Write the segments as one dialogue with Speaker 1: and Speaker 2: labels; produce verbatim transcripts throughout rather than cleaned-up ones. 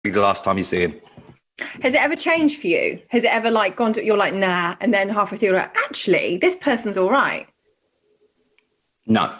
Speaker 1: the last time you see him.
Speaker 2: Has it ever changed for you? Has it ever like gone to, you're like, nah, and then halfway through you're like, actually, this person's all right?
Speaker 1: No.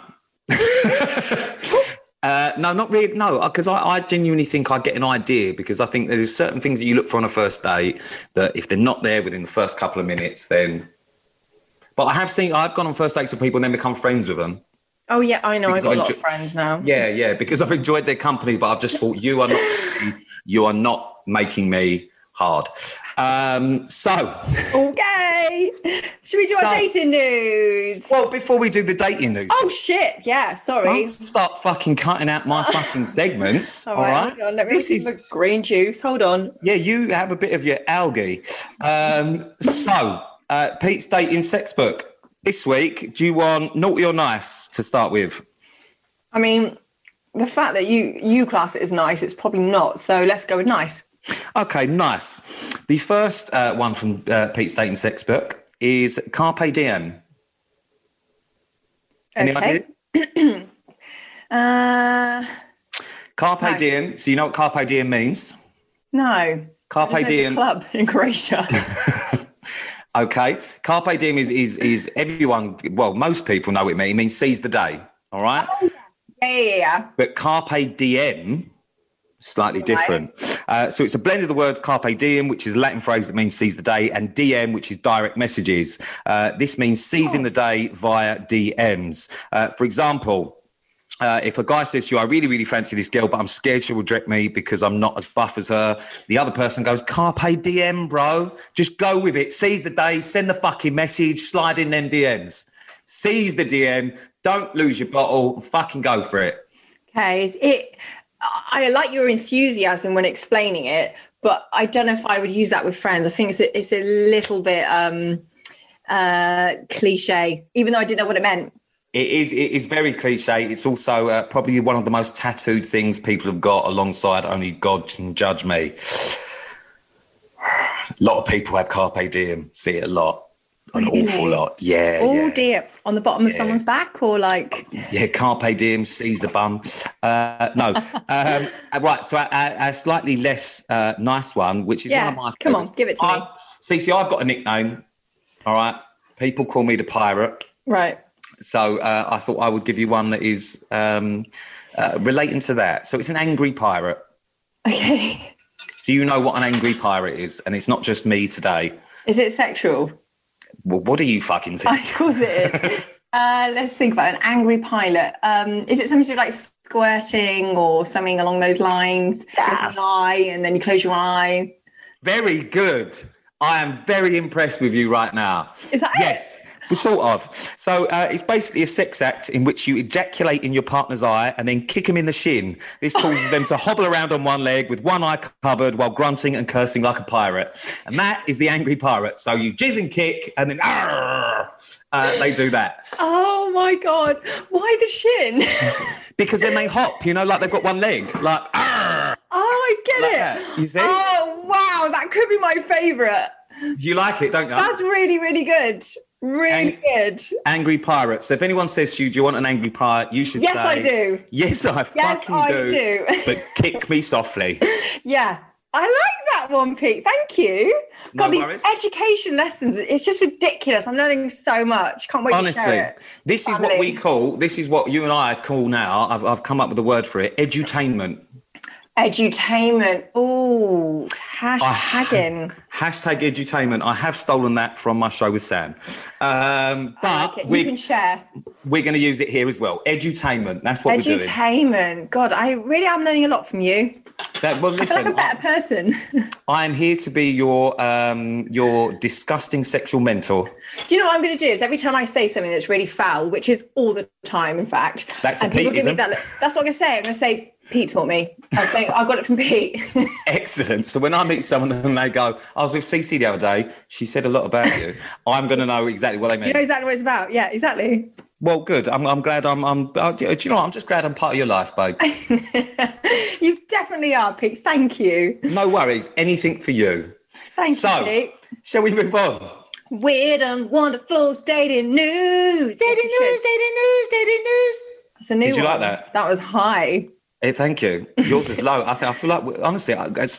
Speaker 1: uh, no, not really. No, because I, I genuinely think I get an idea, because I think there's certain things that you look for on a first date that if they're not there within the first couple of minutes, then... But I have seen, I've gone on first dates with people and then become friends with them.
Speaker 2: Oh, yeah, I know.
Speaker 1: Because
Speaker 2: I've got
Speaker 1: I
Speaker 2: a lot
Speaker 1: enjoy-
Speaker 2: of friends now.
Speaker 1: Yeah, yeah, because I've enjoyed their company, but I've just thought, you are not, you are not making me hard. Um, so...
Speaker 2: Okay. Should we do so, our dating news?
Speaker 1: Well, before we do the dating news...
Speaker 2: Oh, shit. Yeah, sorry.
Speaker 1: Don't start fucking cutting out my fucking segments, all right? All right?
Speaker 2: Hold on. Let me this is the green juice. Hold on.
Speaker 1: Yeah, you have a bit of your algae. Um, so, uh, Pete's dating sex book. This week, do you want naughty or nice to start with?
Speaker 2: I mean, the fact that you you class it as nice, it's probably not. So let's go with nice.
Speaker 1: Okay, nice. The first uh, one from uh, Pete's dating sex book is Carpe Diem. Any
Speaker 2: okay.
Speaker 1: ideas?
Speaker 2: uh,
Speaker 1: Carpe
Speaker 2: no.
Speaker 1: Diem. So you know what Carpe Diem means?
Speaker 2: No.
Speaker 1: Carpe Diem.
Speaker 2: Club in Croatia.
Speaker 1: Okay. Carpe Diem is, is, is everyone, well, most people know what it means. It means seize the day, all right?
Speaker 2: Oh, yeah, yeah, yeah.
Speaker 1: But Carpe Diem, slightly
Speaker 2: right.
Speaker 1: different. Uh, so it's a blend of the words Carpe Diem, which is a Latin phrase that means seize the day, and D M, which is direct messages. Uh, this means seizing oh. the day via D Ms. Uh, for example... Uh, if a guy says to you, I really, really fancy this girl, but I'm scared she will reject me because I'm not as buff as her, the other person goes, Carpe Diem, bro. Just go with it. Seize the day. Send the fucking message. Slide in them D Ms. Seize the D M. Don't lose your bottle. Fucking go for it.
Speaker 2: Okay. It, I like your enthusiasm when explaining it, but I don't know if I would use that with friends. I think it's a, it's a little bit um, uh, cliche, even though I didn't know what it meant.
Speaker 1: It is, it is very cliche. It's also uh, probably one of the most tattooed things people have got alongside only God can judge me. A lot of people have Carpe Diem. See it a lot. An
Speaker 2: really?
Speaker 1: awful lot. Yeah.
Speaker 2: Oh,
Speaker 1: yeah.
Speaker 2: dear. On the bottom of
Speaker 1: yeah.
Speaker 2: someone's back or like...
Speaker 1: Yeah, Carpe Diem, seize the bum. Uh, no. um, right, so a, a slightly less uh, nice one, which is
Speaker 2: yeah.
Speaker 1: one of my
Speaker 2: Come
Speaker 1: favorites.
Speaker 2: on, give it to
Speaker 1: I,
Speaker 2: me.
Speaker 1: See, see, I've got a nickname. All right. People call me the pirate.
Speaker 2: Right.
Speaker 1: So uh, I thought I would give you one that is um, uh, relating to that. So it's an angry pirate.
Speaker 2: Okay.
Speaker 1: Do you know what an angry pirate is? And it's not just me today.
Speaker 2: Is it sexual?
Speaker 1: Well, what do you fucking think?
Speaker 2: Of course it is. uh, let's think about it. An angry pilot. Um, is it something to do like squirting or something along those lines?
Speaker 1: Yes.
Speaker 2: An eye and then you close your eye.
Speaker 1: Very good. I am very impressed with you right now.
Speaker 2: Is that
Speaker 1: yes.
Speaker 2: it?
Speaker 1: Well, sort of. So uh, it's basically a sex act in which you ejaculate in your partner's eye and then kick them in the shin. This causes them to hobble around on one leg with one eye covered while grunting and cursing like a pirate. And that is the angry pirate. So you jizz and kick and then argh, uh, they do that.
Speaker 2: Oh, my God. Why the shin?
Speaker 1: Because then they hop, you know, like they've got one leg. Like, argh,
Speaker 2: oh, I get
Speaker 1: like
Speaker 2: it.
Speaker 1: That. You see?
Speaker 2: Oh, wow. That could be my favourite.
Speaker 1: You like it, don't you?
Speaker 2: That's really, really good. Really Ang- good.
Speaker 1: Angry pirate. So if anyone says to you, do you want an angry pirate? You should
Speaker 2: yes,
Speaker 1: say...
Speaker 2: Yes, I do.
Speaker 1: Yes, I
Speaker 2: yes,
Speaker 1: fucking
Speaker 2: I
Speaker 1: do.
Speaker 2: do.
Speaker 1: But kick me softly.
Speaker 2: Yeah. I like that one, Pete. Thank you. God,
Speaker 1: no
Speaker 2: these
Speaker 1: worries.
Speaker 2: education lessons, it's just ridiculous. I'm learning so much. Can't wait
Speaker 1: Honestly,
Speaker 2: to share it.
Speaker 1: This
Speaker 2: Family.
Speaker 1: is what we call, this is what you and I call now, I've, I've come up with a word for it, edutainment.
Speaker 2: Edutainment. Ooh, hashtagging.
Speaker 1: I, hashtag edutainment. I have stolen that from my show with Sam. Um, but
Speaker 2: like
Speaker 1: we
Speaker 2: can share.
Speaker 1: We're going to use it here as well. Edutainment. That's what
Speaker 2: edutainment.
Speaker 1: we're doing.
Speaker 2: Edutainment. God, I really am learning a lot from you.
Speaker 1: That, well, listen,
Speaker 2: I feel like a better person.
Speaker 1: I am here to be your um, your disgusting sexual mentor.
Speaker 2: Do you know what I'm going to do? Is every time I say something that's really foul, which is all the time, in fact.
Speaker 1: That's
Speaker 2: and
Speaker 1: a
Speaker 2: people give me
Speaker 1: Peteism.
Speaker 2: that. That's what I'm going to say. I'm going to say, Pete taught me. I'm saying, I got it from Pete.
Speaker 1: Excellent. So when I meet someone and they go, I was with Cece the other day, she said a lot about you, I'm going to know exactly what they mean.
Speaker 2: You know exactly what it's about. Yeah, exactly.
Speaker 1: Well, good. I'm, I'm glad I'm, I'm, uh, do you know what? I'm just glad I'm part of your life, babe.
Speaker 2: You definitely are, Pete. Thank you.
Speaker 1: No worries. Anything for you.
Speaker 2: Thank
Speaker 1: so,
Speaker 2: you, Pete.
Speaker 1: Shall we move on?
Speaker 2: Weird and wonderful dating news.
Speaker 1: Dating news, dating news, dating news.
Speaker 2: It's a new
Speaker 1: Did you
Speaker 2: one.
Speaker 1: like that?
Speaker 2: That was high.
Speaker 1: Hey, thank you. Yours is low. I think I feel like, honestly, it's